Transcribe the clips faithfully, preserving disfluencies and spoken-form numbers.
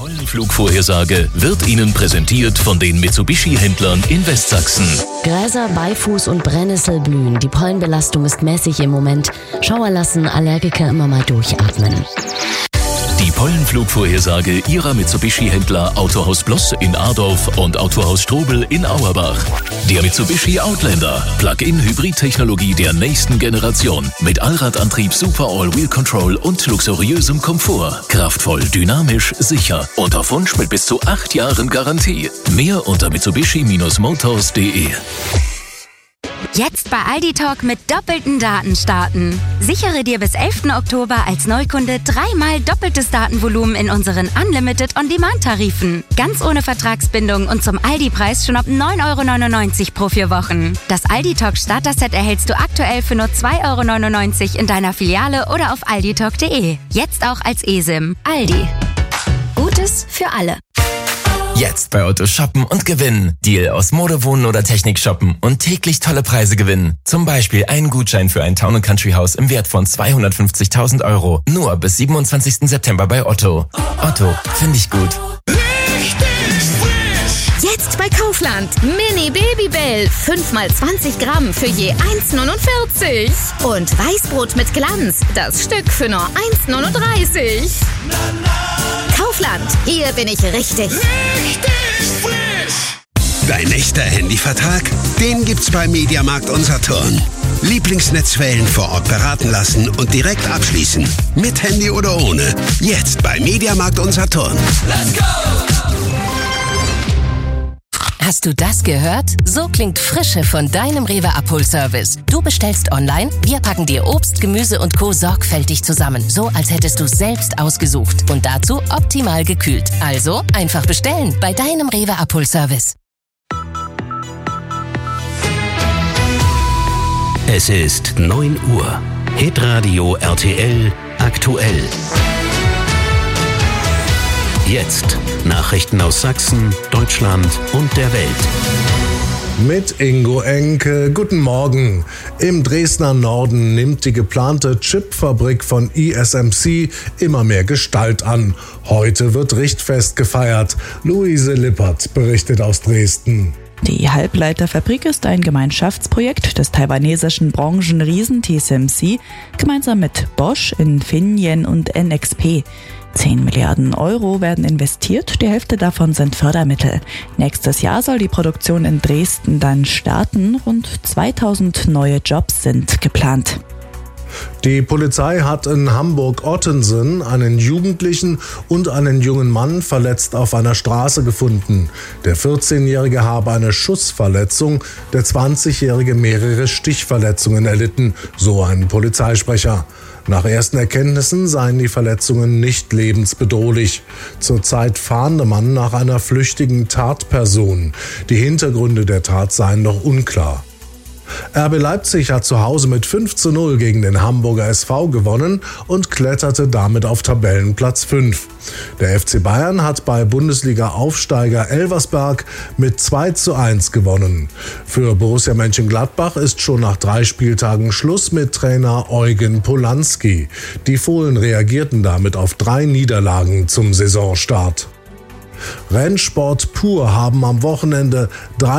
Pollenflugvorhersage wird Ihnen präsentiert von den Mitsubishi-Händlern in Westsachsen. Gräser, Beifuß und Brennnessel blühen. Die Pollenbelastung ist mäßig im Moment. Schauer lassen, Allergiker immer mal durchatmen. Die Pollenflugvorhersage Ihrer Mitsubishi-Händler Autohaus Bloss in Adorf und Autohaus Strobel in Auerbach. Der Mitsubishi Outlander, Plug-in-Hybrid-Technologie der nächsten Generation. Mit Allradantrieb, Super All-Wheel Control und luxuriösem Komfort. Kraftvoll, dynamisch, sicher und auf Wunsch mit bis zu acht Jahren Garantie. Mehr unter mitsubishi Motors punkt de. Jetzt bei Aldi Talk mit doppelten Daten starten. Sichere dir bis elften Oktober als Neukunde dreimal doppeltes Datenvolumen in unseren Unlimited On-Demand-Tarifen. Ganz ohne Vertragsbindung und zum Aldi-Preis schon ab neun Euro neunundneunzig pro vier Wochen. Das Aldi Talk Starter-Set erhältst du aktuell für nur zwei Euro neunundneunzig in deiner Filiale oder auf aldi talk punkt de. Jetzt auch als eSIM. Aldi. Gutes für alle. Jetzt bei Otto shoppen und gewinnen. Deal aus Mode, Wohnen oder Technik shoppen und täglich tolle Preise gewinnen. Zum Beispiel einen Gutschein für ein Town and Country Haus im Wert von zweihundertfünfzigtausend Euro. Nur bis siebenundzwanzigsten September bei Otto. Otto, finde ich gut. Jetzt bei Kaufland. Mini Babybell. fünf mal zwanzig Gramm für je eins neunundvierzig. Und Weißbrot mit Glanz. Das Stück für nur eins neununddreißig. Kaufland. Hier bin ich richtig. Richtig frisch. Dein echter Handyvertrag? Den gibt's bei Mediamarkt und Saturn. Lieblingsnetzwellen vor Ort beraten lassen und direkt abschließen. Mit Handy oder ohne. Jetzt bei Mediamarkt und Saturn. Let's go! Hast du das gehört? So klingt Frische von deinem Rewe Abholservice. Du bestellst online, wir packen dir Obst, Gemüse und Co. sorgfältig zusammen. So, als hättest du selbst ausgesucht. Und dazu optimal gekühlt. Also einfach bestellen bei deinem Rewe Abholservice. Es ist neun Uhr. Hitradio R T L aktuell. Jetzt Nachrichten aus Sachsen, Deutschland und der Welt. Mit Ingo Enke. Guten Morgen. Im Dresdner Norden nimmt die geplante Chipfabrik von I S M C immer mehr Gestalt an. Heute wird Richtfest gefeiert. Luise Lippert berichtet aus Dresden. Die Halbleiterfabrik ist ein Gemeinschaftsprojekt des taiwanesischen Branchenriesen T S M C gemeinsam mit Bosch, Infineon und N X P. zehn Milliarden Euro werden investiert, die Hälfte davon sind Fördermittel. Nächstes Jahr soll die Produktion in Dresden dann starten. Rund zweitausend neue Jobs sind geplant. Die Polizei hat in Hamburg-Ottensen einen Jugendlichen und einen jungen Mann verletzt auf einer Straße gefunden. Der vierzehnjährige habe eine Schussverletzung, der zwanzigjährige mehrere Stichverletzungen erlitten, so ein Polizeisprecher. Nach ersten Erkenntnissen seien die Verletzungen nicht lebensbedrohlich. Zurzeit fahnde man nach einer flüchtigen Tatperson. Die Hintergründe der Tat seien noch unklar. R B Leipzig hat zu Hause mit fünf zu null gegen den Hamburger S V gewonnen und kletterte damit auf Tabellenplatz fünf. Der F C Bayern hat bei Bundesliga-Aufsteiger Elversberg mit zwei zu eins gewonnen. Für Borussia Mönchengladbach ist schon nach drei Spieltagen Schluss mit Trainer Eugen Polanski. Die Fohlen reagierten damit auf drei Niederlagen zum Saisonstart. Rennsport pur haben am Wochenende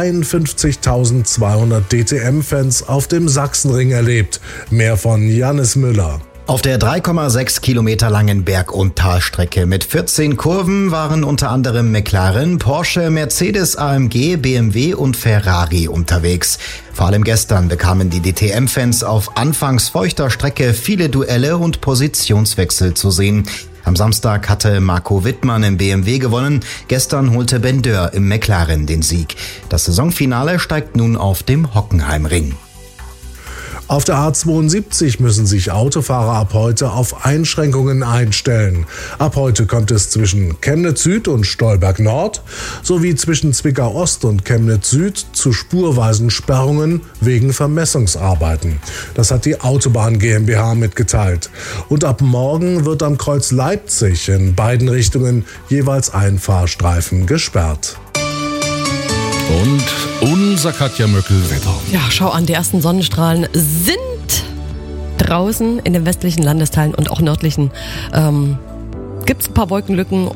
dreiundfünfzigtausendzweihundert D T M-Fans auf dem Sachsenring erlebt. Mehr von Jannis Müller. Auf der drei Komma sechs Kilometer langen Berg- und Talstrecke mit vierzehn Kurven waren unter anderem McLaren, Porsche, Mercedes, A M G, B M W und Ferrari unterwegs. Vor allem gestern bekamen die D T M-Fans auf anfangs feuchter Strecke viele Duelle und Positionswechsel zu sehen. Am Samstag hatte Marco Wittmann im B M W gewonnen, gestern holte Ben Dörr im McLaren den Sieg. Das Saisonfinale steigt nun auf dem Hockenheimring. Auf der A zweiundsiebzig müssen sich Autofahrer ab heute auf Einschränkungen einstellen. Ab heute kommt es zwischen Chemnitz Süd und Stolberg Nord sowie zwischen Zwickau Ost und Chemnitz Süd zu spurweisen Sperrungen wegen Vermessungsarbeiten. Das hat die Autobahn GmbH mitgeteilt. Und ab morgen wird am Kreuz Leipzig in beiden Richtungen jeweils ein Fahrstreifen gesperrt. Und unser Katja Möckel-Wetter. Ja, schau an, die ersten Sonnenstrahlen sind draußen in den westlichen Landesteilen und auch nördlichen. Ähm, gibt es ein paar Wolkenlücken.